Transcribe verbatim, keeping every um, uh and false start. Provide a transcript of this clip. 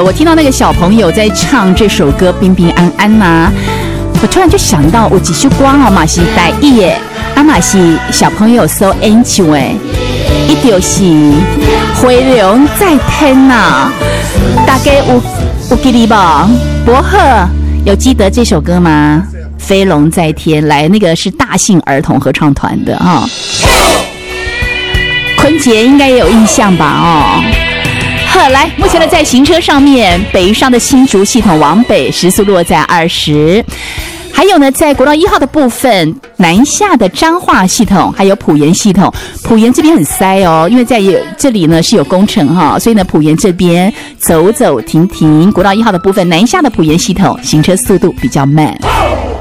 我听到那个小朋友在唱这首歌平平安安啊，我突然就想到有一首歌哦嘛是台语的，啊嘛是小朋友所演唱的，伊就是飞龙在天呐、啊，大家有有记得吧？伯赫有记得这首歌吗？飞龙在天，来那个是大信儿童合唱团的哈、哦，坤杰应该也有印象吧？哦。好，来，目前呢在行车上面，北上的新竹系统往北时速落在二十，还有呢在国道一号的部分，南下的彰化系统，还有埔盐系统，埔盐这边很塞哦，因为在这里呢是有工程哈，所以呢埔盐这边走走停停，国道一号的部分南下的埔盐系统行车速度比较慢。